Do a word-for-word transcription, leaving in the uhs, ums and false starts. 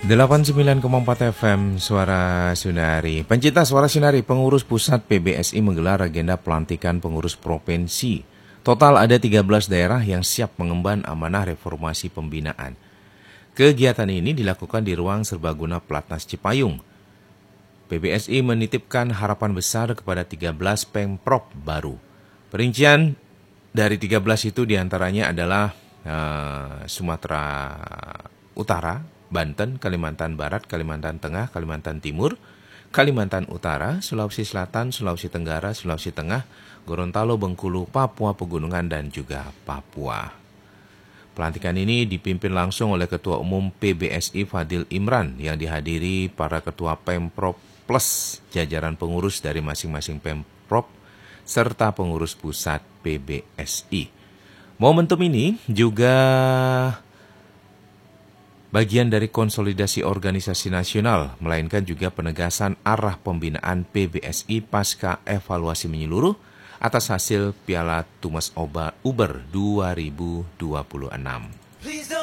delapan puluh sembilan koma empat F M Suara Sunari. Pencinta Suara Sunari, pengurus pusat P B S I menggelar agenda pelantikan pengurus provinsi. Total ada tiga belas daerah yang siap mengemban amanah reformasi pembinaan. Kegiatan ini dilakukan di ruang serbaguna Platnas Cipayung. P B S I menitipkan harapan besar kepada tiga belas pemprov baru. Perincian dari tiga belas itu diantaranya adalah uh, Sumatera Utara, Banten, Kalimantan Barat, Kalimantan Tengah, Kalimantan Timur, Kalimantan Utara, Sulawesi Selatan, Sulawesi Tenggara, Sulawesi Tengah, Gorontalo, Bengkulu, Papua Pegunungan, dan juga Papua. Pelantikan ini dipimpin langsung oleh Ketua Umum P B S I Fadil Imran yang dihadiri para Ketua Pemprov plus jajaran pengurus dari masing-masing Pemprov serta pengurus pusat P B S I. Momentum ini juga bagian dari konsolidasi organisasi nasional, melainkan juga penegasan arah pembinaan P B S I pasca evaluasi menyeluruh atas hasil Piala Thomas Uber dua ribu dua puluh enam.